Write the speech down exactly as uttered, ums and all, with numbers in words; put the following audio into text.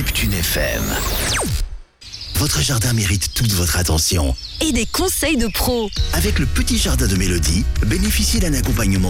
Neptune F M. Votre jardin mérite toute votre attention. Et des conseils de pros. Avec le petit jardin de Mélodie, bénéficiez d'un accompagnement